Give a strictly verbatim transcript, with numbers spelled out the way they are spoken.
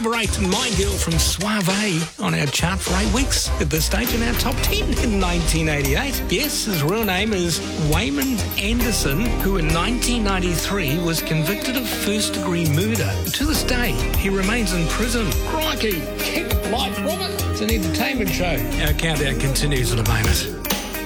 number eight, My Girl from Suave on our chart for eight weeks at this stage in our top ten in nineteen eighty-eight. Yes, his real name is Waymond Anderson, who in nineteen ninety-three was convicted of first-degree murder. To this day, he remains in prison. Crikey, keep life from it. It's an entertainment show. Our countdown continues in a moment.